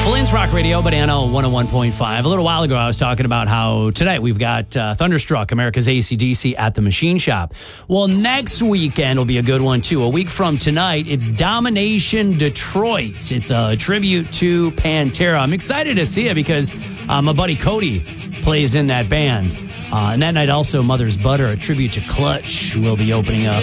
Flint's Rock Radio, Banana 101.5. A little while ago, I was talking about how tonight we've got Thunderstruck, America's AC/DC at the Machine Shop. Well, next weekend will be a good one, too. A week from tonight, it's Domination Detroit. It's a tribute to Pantera. I'm excited to see it because my buddy Cody plays in that band. And that night also, Mother's Butter, a tribute to Clutch, will be opening up.